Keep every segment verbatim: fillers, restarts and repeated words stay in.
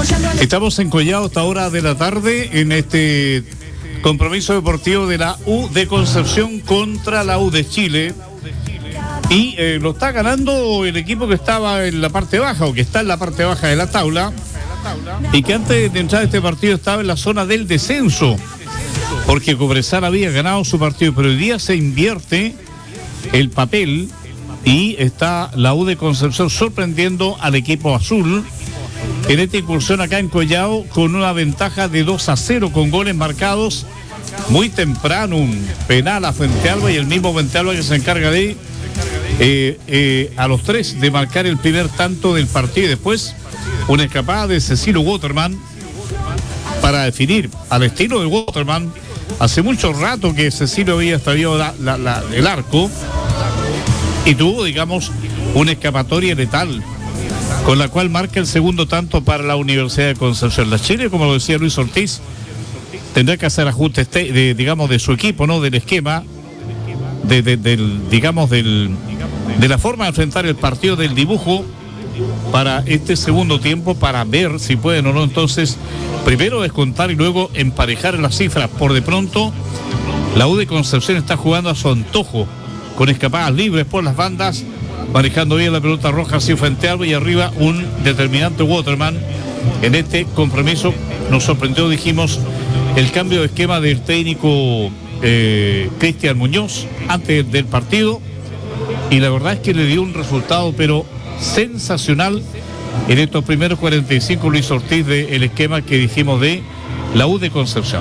Estamos en Collao hasta hora de la tarde en este compromiso deportivo de la U de Concepción contra la U de Chile. Y eh, lo está ganando el equipo que estaba en la parte baja o que está en la parte baja de la tabla y que antes de entrar a este partido estaba en la zona del descenso porque Cobresal había ganado su partido, pero hoy día se invierte el papel y está la U de Concepción sorprendiendo al equipo azul en esta incursión acá en Collao con una ventaja de dos a cero con goles marcados muy temprano, un penal a Fuentealba y el mismo Fuentealba que se encarga de eh, eh, a los tres de marcar el primer tanto del partido y después una escapada de Cecilio Waterman para definir al estilo de Waterman. Hace mucho rato que Cecilio había extraviado la, la, la, el arco y tuvo, digamos, una escapatoria letal con la cual marca el segundo tanto para la Universidad de Concepción. La Chile, como lo decía Luis Ortiz, tendrá que hacer ajustes de, de, digamos, de su equipo, ¿no? Del esquema, de, de, del, digamos, del, de la forma de enfrentar el partido, del dibujo para este segundo tiempo, para ver si pueden o no entonces primero descontar y luego emparejar las cifras. Por de pronto la U de Concepción está jugando a su antojo con escapadas libres por las bandas, manejando bien la pelota roja hacia Fuentealba y arriba un determinante Waterman. En este compromiso nos sorprendió, dijimos, el cambio de esquema del técnico eh, Cristian Muñoz antes del partido y la verdad es que le dio un resultado pero sensacional en estos primeros cuarenta y cinco Luis Ortiz del esquema que dijimos de la U de Concepción.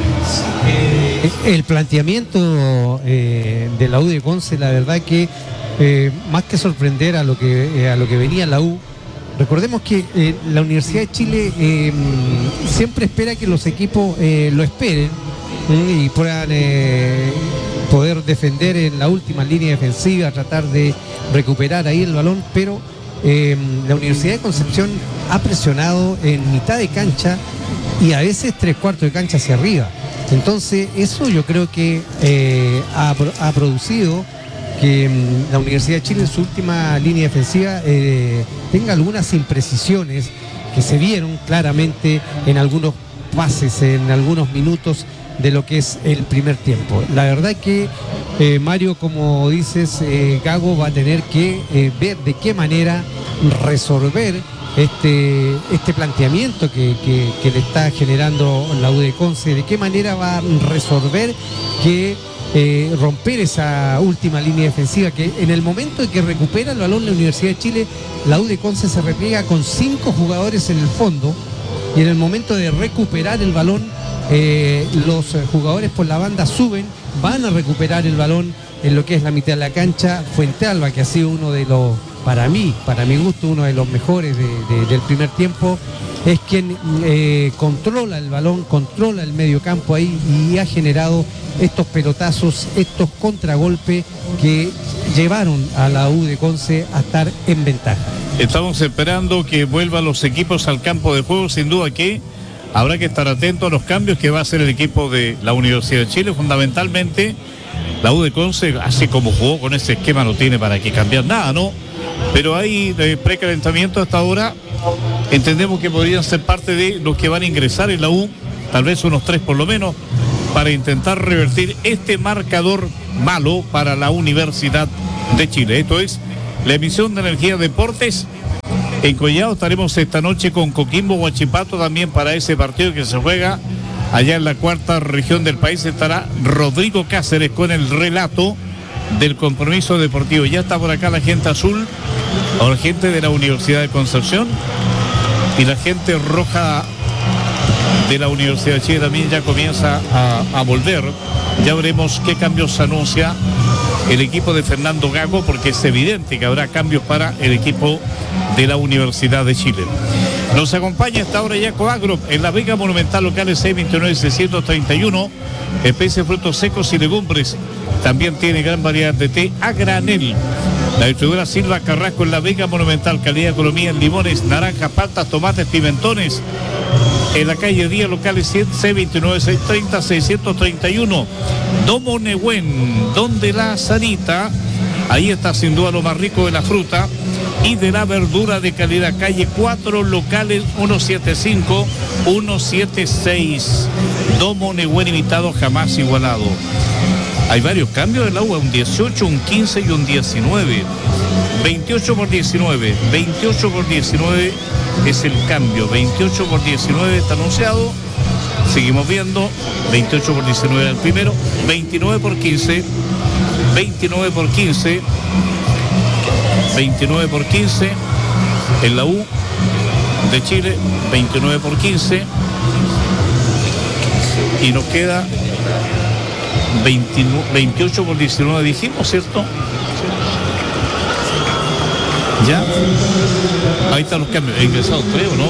El planteamiento eh, de la U de Conce, la verdad que eh, más que sorprender a lo que eh, a lo que venía la U, recordemos que eh, la Universidad de Chile eh, siempre espera que los equipos eh, lo esperen eh, y puedan eh, poder defender en la última línea defensiva, tratar de recuperar ahí el balón, pero eh, la Universidad de Concepción ha presionado en mitad de cancha y a veces tres cuartos de cancha hacia arriba. Entonces eso yo creo que eh, ha, ha producido que um, la Universidad de Chile en su última línea defensiva eh, tenga algunas imprecisiones que se vieron claramente en algunos pases, en algunos minutos de lo que es el primer tiempo. La verdad que eh, Mario, como dices, eh, Gago va a tener que eh, ver de qué manera resolver este, este planteamiento que, que, que le está generando la U de Conce, de qué manera va a resolver que eh, romper esa última línea defensiva, que en el momento en que recupera el balón la Universidad de Chile, la U de Conce se repliega con cinco jugadores en el fondo y en el momento de recuperar el balón eh, los jugadores por la banda suben, van a recuperar el balón en lo que es la mitad de la cancha. Fuentealba, que ha sido uno de los, para mí, para mi gusto, uno de los mejores de, de, del primer tiempo, es quien eh, controla el balón, controla el medio campo ahí y ha generado estos pelotazos, estos contragolpes que llevaron a la U de Conce a estar en ventaja. Estamos esperando que vuelvan los equipos al campo de juego, sin duda que habrá que estar atento a los cambios que va a hacer el equipo de la Universidad de Chile. Fundamentalmente, la U de Conce, así como jugó con ese esquema, no tiene para qué cambiar nada, ¿no? Pero hay de precalentamiento hasta ahora. Entendemos que podrían ser parte de los que van a ingresar en la U, tal vez unos tres por lo menos, para intentar revertir este marcador malo para la Universidad de Chile. Esto es la emisión de Energía Deportes. En Collao estaremos esta noche con Coquimbo Huachipato también para ese partido que se juega allá en la cuarta región del país. Estará Rodrigo Cáceres con el relato del compromiso deportivo. Ya está por acá la gente azul, la gente de la Universidad de Concepción y la gente roja de la Universidad de Chile también ya comienza a, a volver. Ya veremos qué cambios anuncia el equipo de Fernando Gago, porque es evidente que habrá cambios para el equipo de la Universidad de Chile. Nos acompaña esta hora ya Coagro en la Vega Monumental Locales seis veintinueve seiscientos treinta y uno, especies, frutos secos y legumbres. También tiene gran variedad de té a granel. La distribuidora Silva Carrasco en la Vega Monumental, calidad de economía en limones, naranjas, paltas, tomates, pimentones. En la calle Díaz Locales seis veintinueve seiscientos treinta seiscientos treinta y uno. Domo Nehuen, donde la Sarita, ahí está sin duda lo más rico de la fruta. y de la verdura de calidad. Calle cuatro, locales uno siete cinco, uno siete seis. Domo Nehuen imitado, jamás igualado. Hay varios cambios en la U, un dieciocho, un quince y un diecinueve. veintiocho por diecinueve, veintiocho por diecinueve es el cambio. veintiocho por diecinueve está anunciado. Seguimos viendo. veintiocho por diecinueve el primero. veintinueve por quince. veintinueve por quince. veintinueve por quince. En la U de Chile. veintinueve por quince. Y nos queda veintinueve, veintiocho por diecinueve, dijimos, ¿cierto? Ya. Ahí están los cambios. Ingresados, creo, ¿no?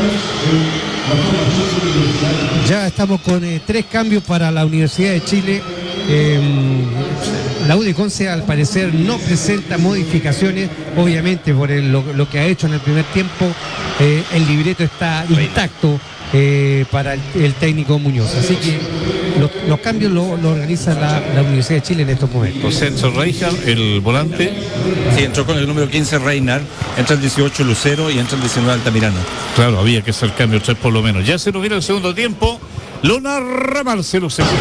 Ya estamos con eh, tres cambios para la Universidad de Chile. Eh, la U de Conce al parecer no presenta modificaciones, obviamente por el, lo, lo que ha hecho en el primer tiempo. Eh, el libreto está intacto eh, para el, el técnico Muñoz, así que los, los cambios lo, lo organiza la, la Universidad de Chile en estos momentos. José Enzo Reijar, el volante. Sí, entró con el número quince Reiner, entra el dieciocho Lucero y entra el diecinueve Altamirano. Claro, había que hacer cambio, tres por lo menos. Ya se nos viene el segundo tiempo. Lo narra Marcelo Segundo,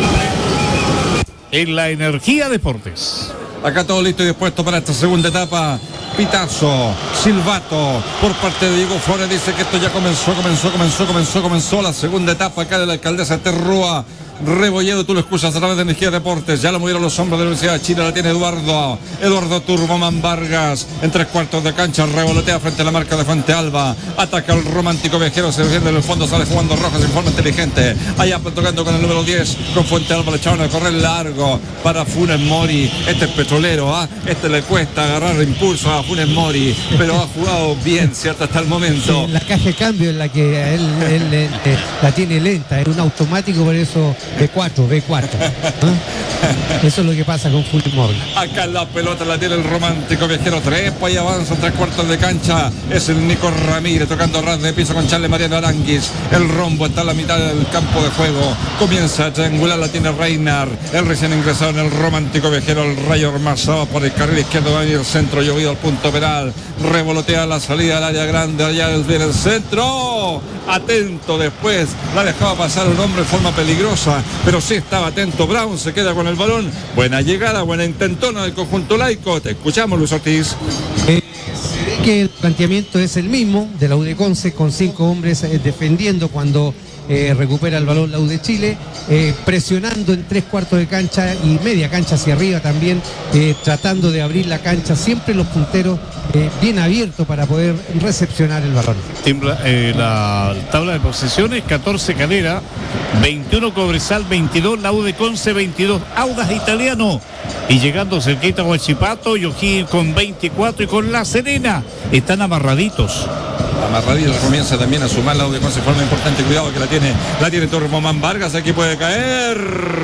en la Energía Deportes. Acá todo listo y dispuesto para esta segunda etapa. Pitazo, silbato por parte de Diego Flores, dice que esto ya comenzó, comenzó, comenzó, comenzó, comenzó la segunda etapa acá de la alcaldesa Terrúa. Rebolledo, tú lo escuchas a través de Energía Deportes. Ya lo movieron los hombres de la Universidad de Chile. La tiene Eduardo. Eduardo Turboman Vargas. En tres cuartos de cancha. Revolotea frente a la marca de Fuente Alba. Ataca el romántico viajero. Se defiende en el fondo. Sale jugando Rojas en forma inteligente. Allá tocando con el número diez. Con Fuente Alba le echaron a correr largo para Funes Mori. Este es petrolero. ¿ah? Este le cuesta agarrar impulso a Funes Mori. Pero ha jugado bien, ¿cierto? Hasta el momento. Sí, la caja de cambio en la que él, él, él, él la tiene lenta. Es un automático, por eso. B cuatro, B cuatro. ¿eh? Eso es lo que pasa con Funes Mori. Acá la pelota la tiene el romántico viajero. Trepa y avanza tres cuartos de cancha. Es el Nico Ramírez tocando ras de piso con Charles Mariano Aranguis. El rombo está en la mitad del campo de juego. Comienza a triangular, la tiene Reiner. El recién ingresado en el romántico viajero. El Rayo Armazado por el carril izquierdo. Va a venir el centro, llovido al punto penal. Revolotea la salida al área grande. Allá viene el centro. Atento después. La dejaba pasar un hombre en forma peligrosa. Pero sí estaba atento. Brown se queda con el balón. Buena llegada, buena intentona del conjunto laico. Te escuchamos, Luis Ortiz. Eh, se ve que el planteamiento es el mismo de la U de Conce, con cinco hombres eh, defendiendo cuando eh, recupera el balón la U de Chile, eh, presionando en tres cuartos de cancha y media cancha hacia arriba también, eh, tratando de abrir la cancha, siempre los punteros eh, bien abiertos para poder recepcionar el balón. Tiembla, eh, la tabla de posiciones: catorce Calera, veintiuno Cobresal, veintidós la U de Conce, veintidós Audax Italiano, y llegando cerquita con el Chipato y O'Higgins con veinticuatro y con La Serena. Están amarraditos. Amarradilla comienza también a sumar la U de Conce de forma importante. Cuidado que la tiene, la tiene Turboman Vargas. Aquí puede caer.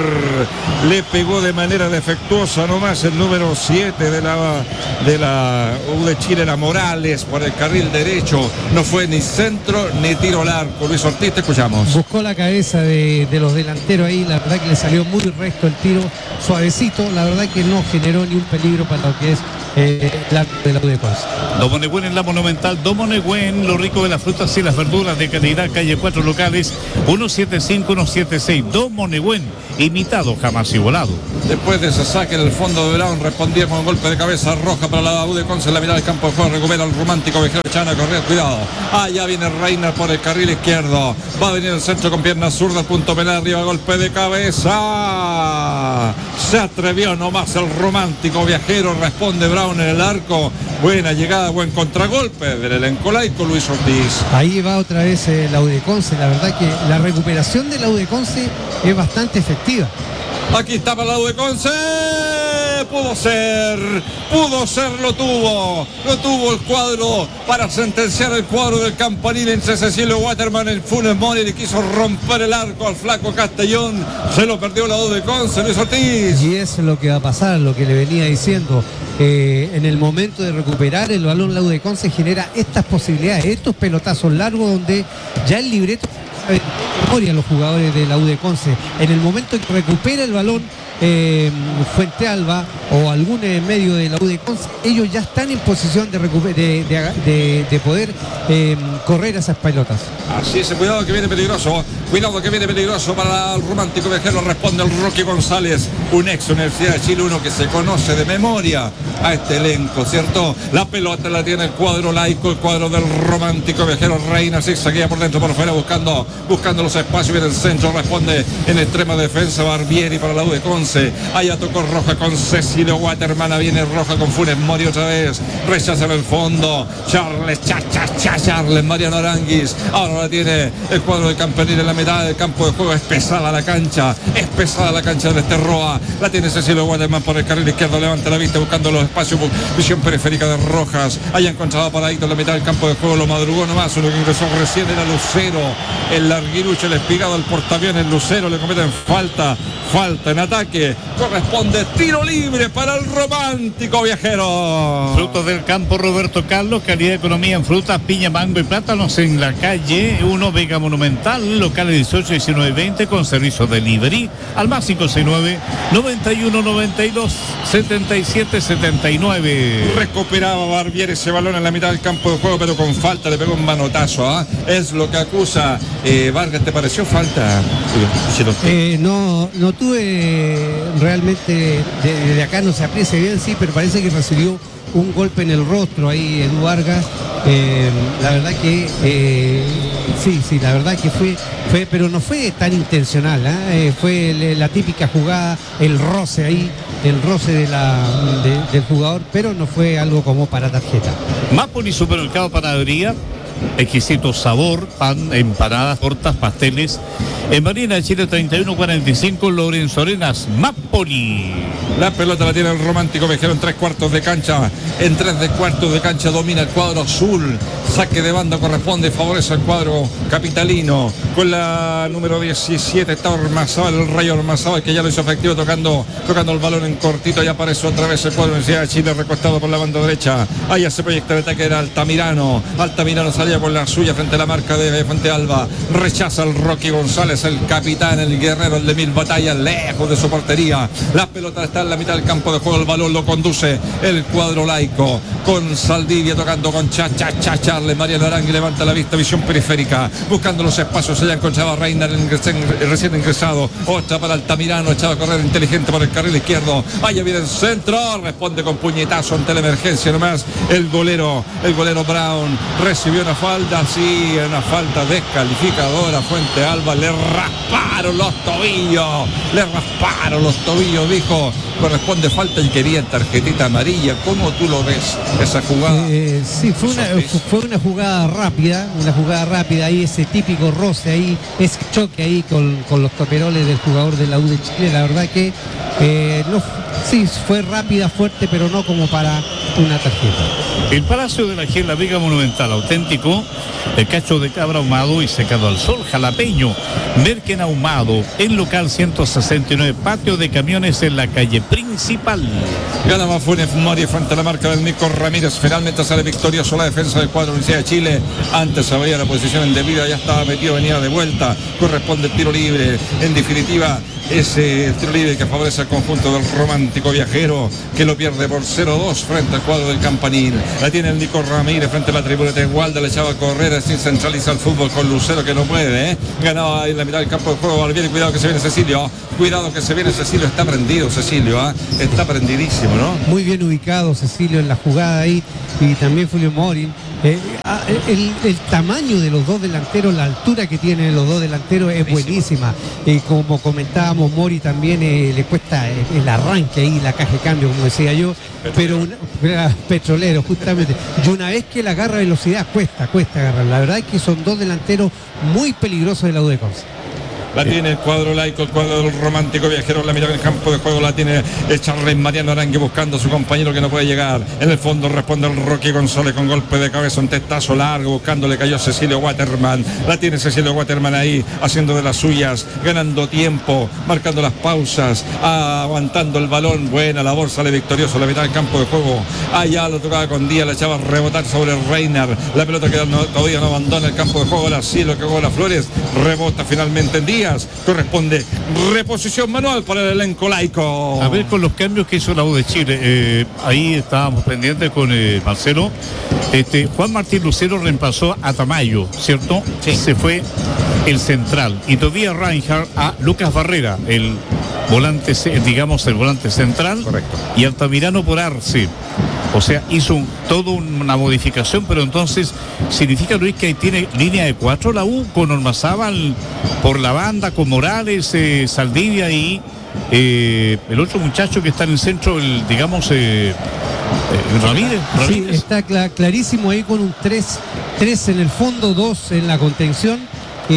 Le pegó de manera defectuosa nomás el número siete de la de la U de Chile, era Morales, por el carril derecho. No fue ni centro ni tiro al arco. Luis Ortiz, te escuchamos. Buscó la cabeza de, de los delanteros ahí. La verdad que le salió muy recto el tiro, suavecito. La verdad que no generó ni un peligro para lo que es eh, la de la U de Conce. Domo Nehuen en la Monumental. Domo Nehuen, lo rico de las frutas y las verduras de calidad. Calle cuatro, locales uno siete cinco, uno siete seis. Domo Nehuen, imitado, jamás igualado. Después de ese saque en el fondo de Brown, respondía con un golpe de cabeza roja para la U de Conce en la mitad del campo de juego. Recupera el romántico viajero Chana Correa. Cuidado. Ah, ya viene Reiner por el carril izquierdo. Va a venir el centro con pierna zurda, punto penal arriba, golpe de cabeza. Se atrevió nomás el romántico viajero. Responde Brown en el arco. Buena llegada, buen contragolpe del elenco laico, Luis Ortiz. Ahí va otra vez eh, la U de Conce. La verdad que la recuperación de la U de Conce es bastante efectiva. Aquí estaba la U de Conce. Pudo ser, pudo ser, lo tuvo, lo tuvo el cuadro para sentenciar el cuadro del Campanil entre Cecilio Waterman. El Funes Mori le quiso romper el arco al flaco Castellón, se lo perdió la U de Conce, Luis Ortiz. Y eso es lo que va a pasar, lo que le venía diciendo. Eh, en el momento de recuperar el balón, la U de Conce genera estas posibilidades, estos pelotazos largos donde ya el libreto saben de memoria los jugadores de la U de Conce. En el momento que recupera el balón eh, Fuente Alba o algún eh, medio de la U de Conce, ellos ya están en posición de, recuper- de, de, de, de poder eh, correr esas pelotas. Así es, cuidado que viene peligroso, cuidado que viene peligroso para el Romántico Viajero, responde el Rocky González, un ex Universidad de Chile, uno que se conoce de memoria a este elenco, ¿cierto? La pelota la tiene el cuadro laico, el cuadro del Romántico Viajero, Reina, se saquea por dentro, por fuera, buscando, buscando los espacios, viene el centro, responde en extrema defensa Barbieri para la U de Conce, allá tocó Roja con Cecilio Waterman, viene Roja con Funes Mori otra vez, rechaza en el fondo, Charles, cha, cha, cha, Charles, Mariano Aranguis, ahora la tiene el cuadro de Campanil en la mitad del campo de juego, es pesada la cancha, es pesada la cancha del Esterroa, la tiene Cecilio Waterman por el carril izquierdo, levanta la vista buscando los espacios, visión periférica de Rojas, haya encontrado paradito en la mitad del campo de juego, lo madrugó nomás, uno que ingresó recién era Lucero, el larguirucho, el espigado, el portaaviones Lucero, le cometen falta, falta en ataque, corresponde tiro libre para el Romántico Viajero. Frutos del campo Roberto Carlos, calidad de economía en frutas, piña, mango y plátanos en la calle uno Vega Monumental, locales dieciocho, diecinueve, veinte con servicio delivery al más cinco seis nueve, noventa y uno, noventa y dos, setenta y siete, setenta y nueve. Recuperaba Barbieri ese balón en la mitad del campo de juego, pero con falta, le pegó un manotazo, ¿ah? ¿eh? Es lo que acusa eh, Vargas. ¿Te pareció falta? Eh, no, no tuve realmente, desde de acá no se aprecia bien, sí, pero parece que recibió un golpe en el rostro ahí Edu Vargas. Eh, la verdad que eh, sí, sí, la verdad que fue, fue, pero no fue tan intencional, ¿eh? Eh, fue le, la típica jugada, el roce ahí, el roce de la, de, del jugador, pero no fue algo como para tarjeta. Mapoli Supermercado Panadería, exquisito sabor, pan, empanadas, tortas, pasteles. En Marina de Chile treinta y uno cuarenta y cinco, Lorenzo Arenas, Mapoli. La pelota la tiene el Romántico Viajero en tres cuartos de cancha. En tres de cuartos de cancha domina el cuadro azul. Saque de banda corresponde, favorece al cuadro capitalino. Con la número diecisiete está Ormazábal, el Rayo Ormazábal, que ya lo hizo efectivo tocando, tocando el balón en cortito. Y aparece otra vez el cuadro de Universidad de Chile recostado por la banda derecha. Allá se proyecta el ataque, era Altamirano. Altamirano salía por la suya frente a la marca de Fuente Alba. Rechaza el Rocky González, el capitán, el guerrero, el de mil batallas, lejos de su portería. La pelota está en la mitad del campo de juego, el balón lo conduce el cuadro laico, con Saldivia tocando con Cha Cha Cha Charles, Mariano Arangui levanta la vista, visión periférica, buscando los espacios, allá encontraba Reina, el recién ingresado, otra para Altamirano, echaba a correr inteligente por el carril izquierdo, allá viene el centro, responde con puñetazo ante la emergencia nomás, el golero, el golero Brown, recibió una falta, sí, una falta descalificadora, Fuente Alba, le rasparon los tobillos, le rasparon los tobillos, dijo, corresponde falta y quería tarjetita amarilla. ¿Cómo tú lo ves esa jugada? Eh, sí, fue una, fue una jugada rápida, una jugada rápida ahí, ese típico roce ahí, ese choque ahí con, con los toperoles del jugador de la U de Chile. La verdad que eh, no, sí, fue rápida, fuerte, pero no como para una tarjeta. El Palacio de la G, la Vega Monumental, auténtico, el cacho de cabra ahumado y secado al sol, jalapeño, merquen ahumado, el local ciento sesenta y nueve, patio de camiones en la calle principal. Ganaba Funes Mori frente a la marca del Nico Ramírez, finalmente sale victorioso la defensa del cuadro Universidad de Chile, antes había la posición indebida, ya estaba metido, venía de vuelta, corresponde el tiro libre, en definitiva, ese tiro libre que favorece al conjunto del Romántico Viajero, que lo pierde por cero dos frente al cuadro del Campanil. La tiene el Nico Ramírez frente a la tribuna de Gualda, le echaba a correr, así centraliza el fútbol con Lucero, que no puede, ¿eh? Ganaba en la mitad del campo de juego Barbieri, cuidado que se viene Cecilio, cuidado que se viene Cecilio, está prendido Cecilio, ¿eh? Está prendidísimo, ¿no? Muy bien ubicado Cecilio en la jugada ahí, y también Fulvio Morin. Eh, el, el tamaño de los dos delanteros, la altura que tienen los dos delanteros es buenísima. Eh, como comentábamos, Mori también eh, le cuesta el arranque ahí, la caja de cambio, como decía yo, pero una, era petrolero justamente. Y una vez que la agarra velocidad, cuesta, cuesta agarrar. La verdad es que son dos delanteros muy peligrosos de la U de Conce. La tiene el cuadro laico, el cuadro del romántico viajero en la mitad del campo de juego. La tiene el Charles Mariano Arangue buscando a su compañero que no puede llegar. En el fondo responde el Rocky González con golpe de cabeza, un testazo largo buscando, le cayó Cecilio Waterman. La tiene Cecilio Waterman ahí haciendo de las suyas, ganando tiempo, marcando las pausas, aguantando el balón. Buena labor, sale victorioso la mitad del campo de juego. Allá lo tocaba con Díaz, la echaba a rebotar sobre el Reiner. La pelota que no, todavía no abandona el campo de juego. Ahora sí lo que hago las Flores, rebota finalmente en Díaz. Corresponde reposición manual para el elenco laico. A ver, con los cambios que hizo la U de Chile, eh, ahí estábamos pendientes con eh, Marcelo. Este, Juan Martín Lucero reemplazó a Tamayo, ¿cierto? Sí. Se fue el central. Y Tobias Reinhardt a Lucas Barrera, el volante, digamos, el volante central. Correcto. Y Altamirano por Arce. O sea, hizo un, todo una modificación, pero entonces significa, Luis, que ahí tiene línea de cuatro la U, con Ormazábal por la banda, con Morales, eh, Saldivia y eh, el otro muchacho que está en el centro, el, digamos, eh, eh, Ramírez, Ramírez. Sí, está cl- clarísimo ahí con un tres en el fondo, dos en la contención y,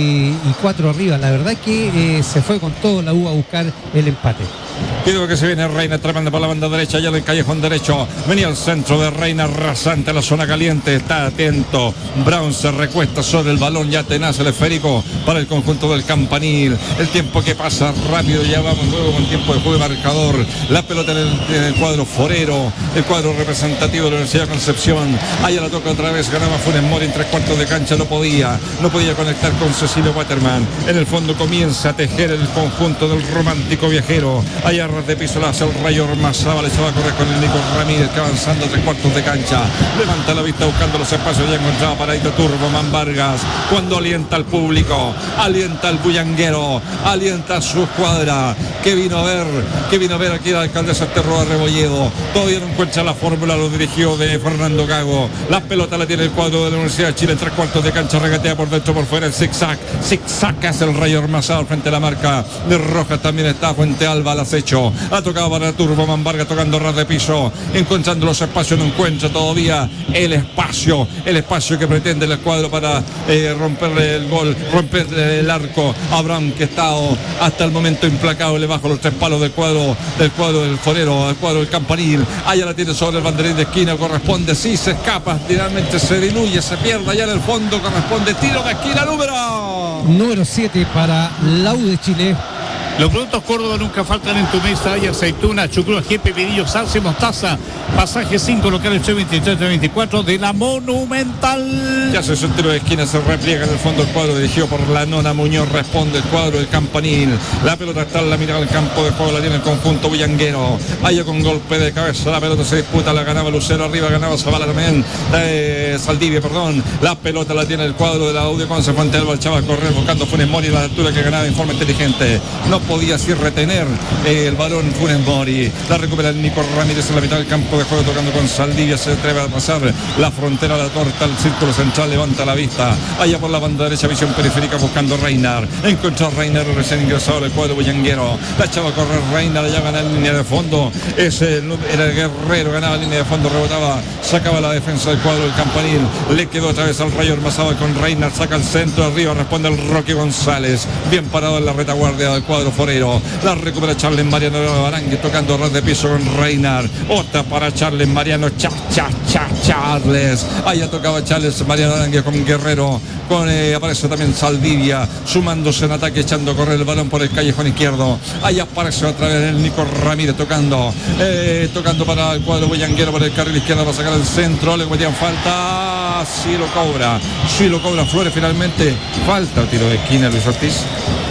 y cuatro arriba. La verdad que eh, se fue con todo la U a buscar el empate. Creo que se viene Reina tremendo por la banda derecha, ya en el callejón derecho. Venía al centro de Reina, rasante la zona caliente. Está atento. Brown se recuesta sobre el balón, ya tenaz el esférico para el conjunto del Campanil. El tiempo que pasa rápido, ya vamos luego con tiempo de juego y marcador. La pelota en el, en el cuadro forero, el cuadro representativo de la Universidad de Concepción. Allá la toca otra vez, ganaba Funes Mori en tres cuartos de cancha, no podía, no podía conectar con Cecilio Waterman. En el fondo comienza a tejer el conjunto del romántico viajero. Allá ras de piso la hace el Rayo Ormazábal, se va a correr con el Nico Ramírez, que avanzando tres cuartos de cancha, levanta la vista buscando los espacios, ya encontraba paradito Turboman Vargas, cuando alienta al público, alienta al bullanguero, alienta a su escuadra, que vino a ver, que vino a ver aquí la alcaldesa Terroa Rebolledo. Todavía no encuentra la fórmula, lo dirigió de Fernando Gago. La pelota la tiene el cuadro de la Universidad de Chile, en tres cuartos de cancha, regatea por dentro, por fuera, el zigzag, zigzag hace el Rayo Ormazábal frente a la marca de Rojas, también está Fuente Alba al acecho. Ha tocado para Turboman Vargas, tocando ras de piso, encontrando los espacios, no encuentra todavía el espacio, el espacio que pretende el cuadro para eh, romperle el gol, romperle el arco a Abraham, que ha estado hasta el momento implacable bajo los tres palos del cuadro del cuadro del forero, del cuadro del Campanil. Allá la tiene sobre el banderín de esquina, corresponde, sí, se escapa, finalmente se diluye, se pierde allá en el fondo, corresponde tiro de esquina número número siete para la U de Chile. Los productos Córdoba nunca faltan en tu mesa. Hay aceituna, chucrúa, ají, pepinillo, salsa y mostaza. Pasaje cinco, local ocho veintitrés veinticuatro de la Monumental. Ya se hizo el tiro de esquina, se repliega en el fondo el cuadro dirigido por la Nona Muñoz. Responde el cuadro del Campanil. La pelota está en la mitad del campo de juego, la tiene el conjunto bullanguero. Allá con golpe de cabeza, la pelota se disputa, la ganaba Lucero, arriba ganaba Zavala también. Eh, Saldivia, perdón. La pelota la tiene el cuadro de la U de Conce. Fuente Alba, el chaval correr buscando Funes Mori a la altura que ganaba en forma inteligente. No podía así retener eh, el balón Funes Mori. La recupera el Nico Ramírez en la mitad del campo de juego, tocando con Saldivia, se atreve a pasar la frontera, la torta, el círculo central, levanta la vista. Allá por la banda derecha, visión periférica buscando Reinar. Encontró Reinar recién ingresado al cuadro bullanguero. La echaba a correr Reinar, ya gana en línea de fondo. Ese era el Guerrero, ganaba en línea de fondo, rebotaba, sacaba la defensa del cuadro del Campanil. Le quedó otra vez al Rayo Ormazábal con Reinar, saca el centro arriba, responde el Roque González. Bien parado en la retaguardia del cuadro forero. La recupera Charles Mariano Arangue, tocando ras de piso con Reinar. Otra para Charles Mariano, cha, cha, cha, Charles. Allá tocaba Charles Mariano Arangue con Guerrero. Con, eh, aparece también Saldivia, sumándose en ataque, echando a correr el balón por el callejón izquierdo. Allá aparece otra vez el Nico Ramírez tocando, eh, tocando para el cuadro bullanguero por el carril izquierdo para sacar el centro. Le cometían falta, sí lo cobra, sí lo cobra Flores finalmente. Falta el tiro de esquina, Luis Ortiz.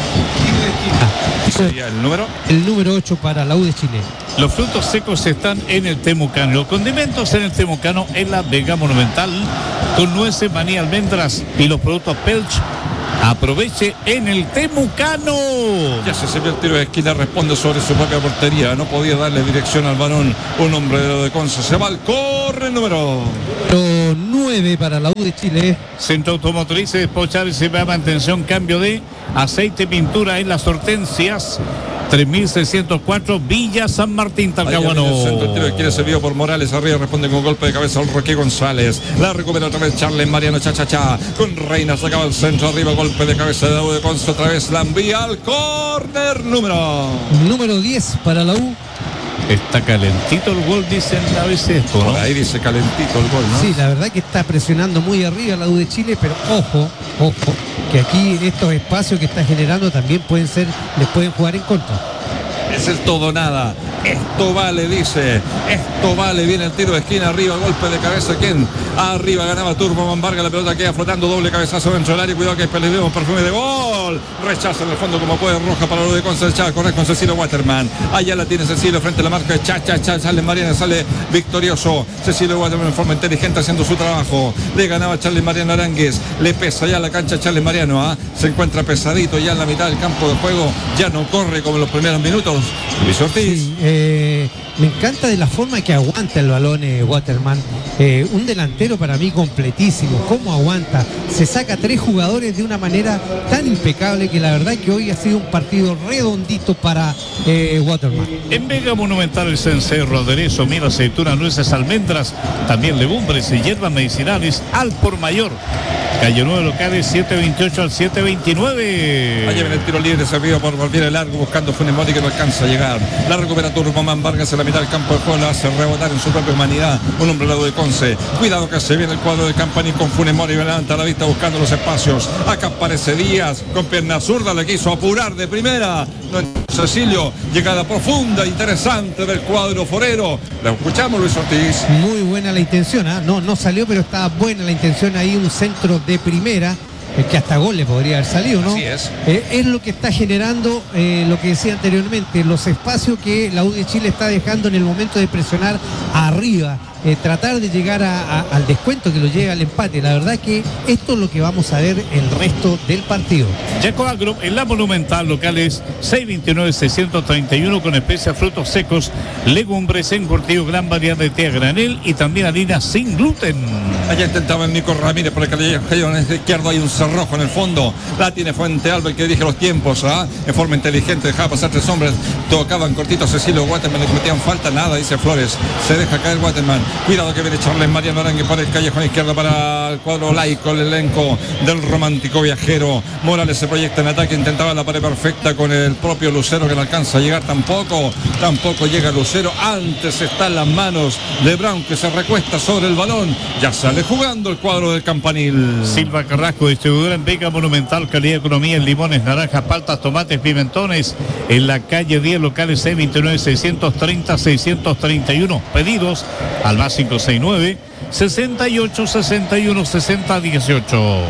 Sería el número El número ocho para la U de Chile. Los frutos secos están en el Temucano, los condimentos en el Temucano, en la Vega Monumental, con nueces, maní, almendras y los productos Pelch. Aproveche en el Temucano. Ya se sirvió el tiro de esquina, responde sobre su propia portería. No podía darle dirección al balón un hombre de lo de Conce. Se va al corre el número Número nueve para la U de Chile. Centro Automotrices Pochar y se va mantención, cambio de aceite, pintura en las hortensias. tres mil seiscientos cuatro, Villa San Martín, Talcahuano. El centro, el tiro que quiere servido por Morales, arriba responde con golpe de cabeza al Roque González. La recupera otra vez Charles Mariano, cha cha cha. Con Reina sacaba el centro, arriba golpe de cabeza de la U de Conce, otra vez la envía al córner número. Número diez para la U. Está calentito el gol, dicen a veces esto, ¿no? Por ahí dice calentito el gol, ¿no? Sí, la verdad que está presionando muy arriba la U de Chile, pero ojo, ojo, que aquí estos espacios que está generando también pueden ser, les pueden jugar en contra. Es el todo nada. Esto vale, dice. Esto vale. Viene el tiro de esquina arriba. Golpe de cabeza. ¿Quién? Arriba ganaba Turbo Mambarga. La pelota queda flotando. Doble cabezazo dentro del área. Cuidado que peleemos. Perfume de gol. Rechaza en el fondo como puede. Roja para lo de Concepción. Corre con Cecilio Waterman. Allá la tiene Cecilio frente a la marca de Cha Cha Cha. Sale Mariana. Sale victorioso. Cecilio Waterman en forma inteligente haciendo su trabajo. Le ganaba Charles Mariano Aránguez. Le pesa ya la cancha Charles Mariano. ¿eh? Se encuentra pesadito ya en la mitad del campo de juego. Ya no corre como en los primeros minutos. Luis Ortiz. Sí, eh, me encanta de la forma que aguanta el balón eh, Waterman. Eh, un delantero para mí completísimo. ¿Cómo aguanta? Se saca tres jugadores de una manera tan impecable que la verdad que hoy ha sido un partido redondito para eh, Waterman. En Vega Monumental el cencerro, aderezo, miel, aceituna, nueces, almendras, también legumbres y hierbas medicinales al por mayor. Calle nueve locales, siete veintiocho al siete veintinueve. Allá viene el tiro libre servido por Valviera Largo buscando Funes Mori que no alcanza a llegar. La recupera Turbomán Vargas en la mitad del campo de juego, la hace rebotar en su propia humanidad. Un hombre al lado de Conce. Cuidado que se viene el cuadro de Campanil con Funes Mori, levanta la vista buscando los espacios. Acá aparece Díaz con pierna zurda, le quiso apurar de primera. No, Cecilio, llegada profunda, interesante del cuadro forero. La escuchamos, Luis Ortiz. Muy buena la intención, ¿eh? no, no salió, pero estaba buena la intención ahí, un centro de primera, eh, que hasta gol le podría haber salido, ¿no? Así es. Eh, es lo que está generando, eh, lo que decía anteriormente, los espacios que la U de Chile está dejando en el momento de presionar arriba. Eh, tratar de llegar a, a, al descuento que lo llega al empate. La verdad que esto es lo que vamos a ver el resto del partido. Yaco Agro en la Monumental, locales seiscientos veintinueve seiscientos treinta y uno con especias, frutos secos, legumbres, encurtido, gran variedad de té a granel y también harina sin gluten. Allá intentaba el Nico Ramírez por el callejón izquierdo, hay un cerrojo en el fondo, la tiene Fuente Alba el que dirige los tiempos, ¿ah? En forma inteligente, dejaba pasar tres hombres, tocaban cortito a Cecilio Waterman, le cometían falta, nada, dice Flores, se deja caer Waterman. Cuidado que viene Charles Mariano Aránguez para el callejón izquierdo para el cuadro laico, el elenco del romántico viajero. Morales se proyecta en ataque, intentaba la pared perfecta con el propio Lucero que no alcanza a llegar tampoco. Tampoco llega Lucero. Antes está en las manos de Brown que se recuesta sobre el balón. Ya sale jugando el cuadro del Campanil. Silva Carrasco, distribuidora en Vega Monumental, calidad de economía en limones, naranjas, paltas, tomates, pimentones. En la calle diez, locales seiscientos veintinueve seiscientos treinta seiscientos treinta y uno. Pedidos al más cinco seis nueve, sesenta y ocho, sesenta y uno, sesenta, dieciocho.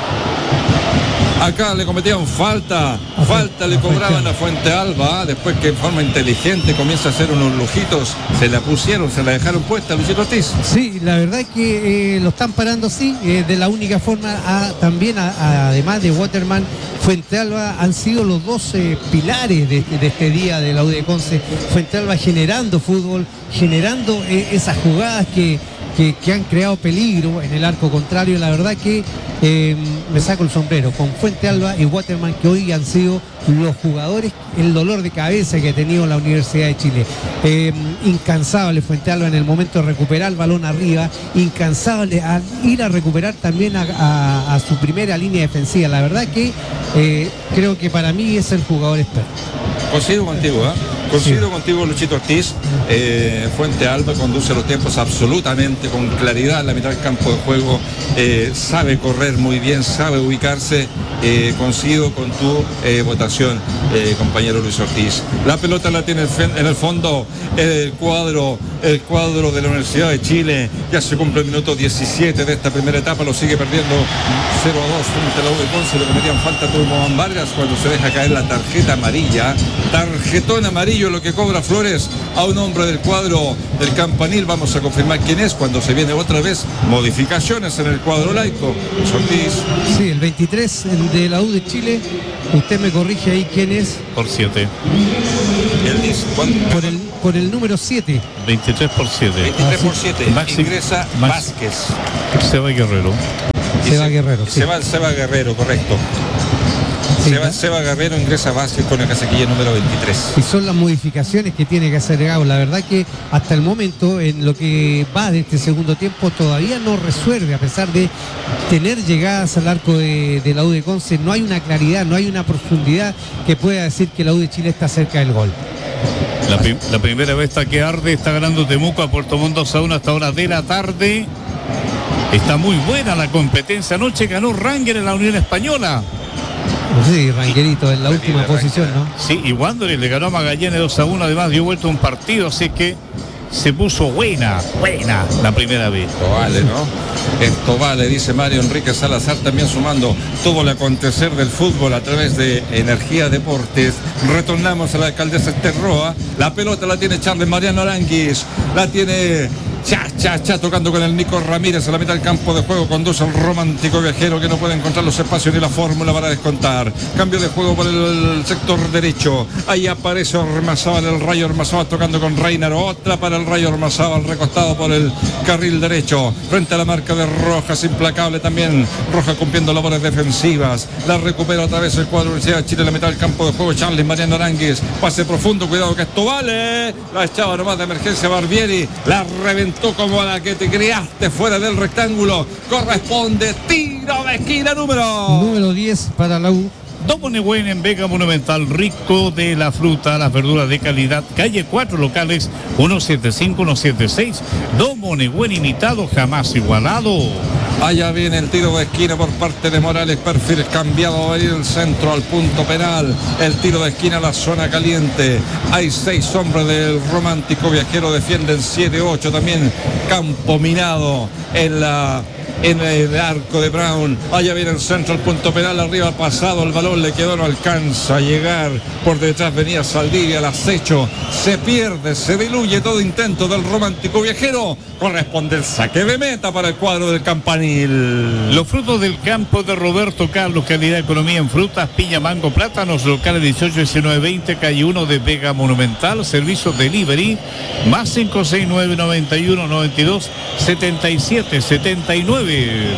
Acá le cometían falta, falta le cobraban a Fuente Alba, después que en forma inteligente comienza a hacer unos lujitos, se la pusieron, se la dejaron puesta, Luisito Ortiz. Sí, la verdad es que eh, lo están parando así, eh, de la única forma, a, también a, a, además de Waterman, Fuente Alba han sido los dos eh, pilares de, de este día de la U de Conce. Fuente Alba generando fútbol, generando eh, esas jugadas que Que, que han creado peligro en el arco contrario. La verdad que eh, me saco el sombrero con Fuente Alba y Waterman, que hoy han sido los jugadores, el dolor de cabeza que ha tenido la Universidad de Chile. Eh, incansable Fuente Alba en el momento de recuperar el balón arriba, incansable a ir a recuperar también a, a, a su primera línea defensiva. La verdad que eh, creo que para mí es el jugador experto. Coincido contigo, ¿eh? Coincido sí. contigo, Luchito Ortiz. Eh, Fuente Alba conduce los tiempos absolutamente con claridad en la mitad del campo de juego. Eh, sabe correr muy bien, sabe ubicarse. Eh, coincido con tu eh, votación, eh, compañero Luis Ortiz. La pelota la tiene en el fondo el cuadro, el cuadro de la Universidad de Chile. Ya se cumple el minuto diecisiete de esta primera etapa. Lo sigue perdiendo cero a dos frente a la U de Conce. Le cometían falta a Turbo Vargas cuando se deja caer la tarjeta amarilla. Tarjetón amarillo lo que cobra Flores a un hombre del cuadro del Campanil. Vamos a confirmar quién es cuando se viene otra vez modificaciones en el cuadro laico. Ortiz. Sí, el veintitrés de la U de Chile. Usted me corrige ahí quién es. Por siete. Él dice, por el por el número siete. veintitrés por siete. veintitrés por siete. Maxi, Ingresa Max, Vázquez. Seba Guerrero. Seba Guerrero. Sí. Seba, Seba Guerrero, correcto. Sí, Seba, Seba Guerrero ingresa a Vázquez con el casaquilla número veintitrés. Y son las modificaciones que tiene que hacer Gago. La verdad que hasta el momento, en lo que va de este segundo tiempo, todavía no resuelve, a pesar de tener llegadas al arco de, de la U de Conce. No hay una claridad, no hay una profundidad que pueda decir que la U de Chile está cerca del gol. La, la primera vez está que arde, está ganando Temuco a Puerto Montt dos a uno hasta hora de la tarde. Está muy buena la competencia. Anoche ganó Ranger en la Unión Española. Sí, Rangerito en la última posición, ¿no? Sí, y Wanderers le ganó a Magallanes dos a uno, además dio vuelta un partido, así que se puso buena, buena la primera vez. Esto vale, ¿no? Esto vale, dice Mario Enrique Salazar, también sumando todo el acontecer del fútbol a través de Energía Deportes. Retornamos a la alcaldesa Esterroa. La pelota la tiene Charles Mariano Aranguis, la tiene Cha, cha, cha, tocando con el Nico Ramírez a la mitad del campo de juego. Conduce al romántico viajero que no puede encontrar los espacios ni la fórmula para descontar. Cambio de juego por el sector derecho. Ahí aparece Ormazábal, el Rayo Ormazábal tocando con Reiner. Otra para el Rayo Ormazábal, recostado por el carril derecho. Frente a la marca de Rojas, implacable también. Rojas cumpliendo labores defensivas. La recupera otra vez el cuadro de Universidad de Chile en la mitad del campo de juego. Charles Mariano Aranguis. Pase profundo, cuidado que esto vale. La echaba nomás de emergencia Barbieri. La reventó como a la que te creaste fuera del rectángulo. Corresponde tiro de esquina número número diez para la U. Domonegüen en Vega Monumental, rico de la fruta, las verduras de calidad. Calle cuatro, locales uno siete cinco, uno siete seis. Domonegüen, imitado, jamás igualado. Allá viene el tiro de esquina por parte de Morales, perfil cambiado, va a ir el centro al punto penal, el tiro de esquina a la zona caliente. Hay seis hombres del romántico viajero, defienden siete ocho, también campo minado en la en el arco de Brown. Allá viene el centro al punto penal, arriba pasado, el balón le quedó, no alcanza a llegar, por detrás venía Saldivia, el acecho, se pierde, se diluye todo intento del romántico viajero. Corresponde el saque de meta para el cuadro del Campanil. Los frutos del campo de Roberto Carlos, calidad economía en frutas, piña, mango, plátanos, locales dieciocho, diecinueve, veinte, calle uno de Vega Monumental, servicio delivery, más cinco seis nueve, noventa y uno, noventa y dos, setenta y siete, setenta y nueve.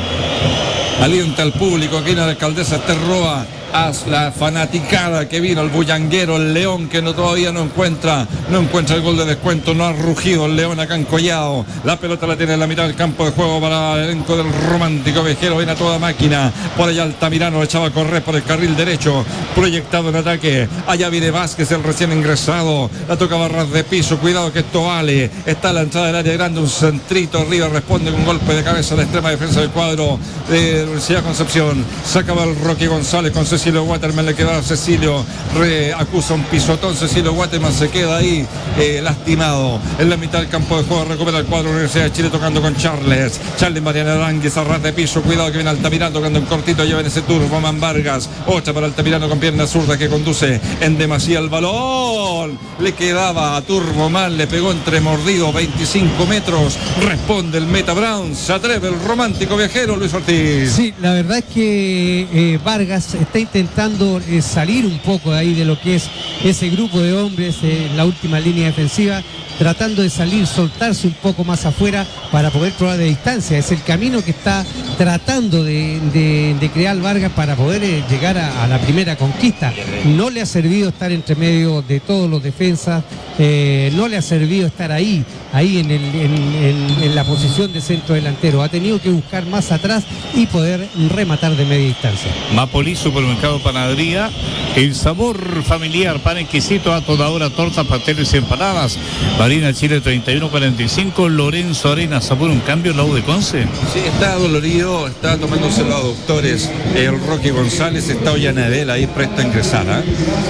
Alienta al público aquí en la alcaldesa Esterroa. Haz la fanaticada que vino, el bullanguero, el León que no, todavía no encuentra, no encuentra el gol de descuento, no ha rugido el León acá en Collado. La pelota la tiene en la mitad del campo de juego para el elenco del romántico viajero, viene a toda máquina, por allá Altamirano echaba a correr por el carril derecho, proyectado en ataque, allá viene Vázquez, el recién ingresado, la toca barras de piso, cuidado que esto vale, está a la entrada del área grande, un centrito arriba, responde con un golpe de cabeza a la extrema defensa del cuadro de Universidad Concepción, sacaba el Rocky González con Cecilio Waterman, le queda a Cecilio, re, acusa un pisotón, Cecilio Waterman se queda ahí eh, lastimado, en la mitad del campo de juego recupera el cuadro de la Universidad de Chile tocando con Charles, Charles Mariano Aranguis a ras de piso, cuidado que viene Altamirano tocando en cortito, lleva en ese turno Roman Vargas, otra para Altamirano con pierna zurda que conduce en demasía el balón, le quedaba a Turboman, le pegó entre mordido, veinticinco metros, responde el Meta Brown, se atreve el romántico viajero Luis Ortiz. Sí, la verdad es que eh, Vargas está intentando eh, salir un poco de ahí de lo que es ese grupo de hombres en eh, la última línea defensiva, tratando de salir, soltarse un poco más afuera para poder probar de distancia. Es el camino que está tratando de, de, de crear Vargas para poder eh, llegar a, a la primera conquista. No le ha servido estar entre medio de todos los defensas, eh, no le ha servido estar ahí, ahí en, el, en, en, en la posición de centro delantero. Ha tenido que buscar más atrás y poder rematar de media distancia. Mapolí, Supermercado Panadería, el sabor familiar, pan exquisito a toda hora, tortas, pasteles y empanadas. Marina Chile treinta y uno cuarenta y cinco, Lorenzo Arena, sabor un cambio en la U de Conce. Sí, está dolorido, está tomándose los doctores, el Rocky González, está Ollanadel ahí presto a ingresar, ¿eh?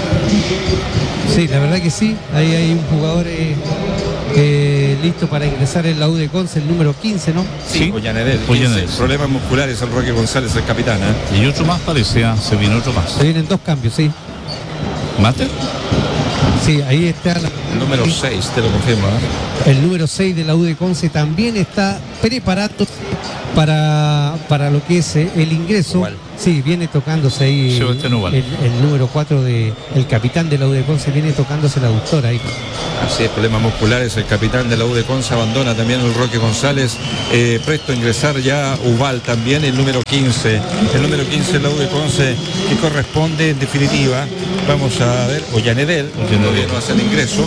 Sí, la verdad que sí, ahí hay un jugador eh, eh, listo para ingresar en la U de Conce, el número quince, ¿no? Sí, Ollanadel, problemas musculares el Rocky González, el capitán, ¿eh? Y otro más parecía, se viene otro más. Se vienen dos cambios, sí. ¿Mate? Sí, ahí está la... el número seis, te lo confirmo, ¿eh? El número seis de la U de Conce también está preparado para, para lo que es el ingreso. ¿Cuál? Sí, viene tocándose ahí el, el, el número cuatro de el capitán de la U de Conce, viene tocándose la aductora ahí. Así es, problemas musculares, el capitán de la U de Conce abandona también el Roque González, eh, presto a ingresar ya Ubal también, el número quince, el número quince de la U de Conce, que corresponde en definitiva, vamos a ver, Ollanedel, que todavía no hace el ingreso,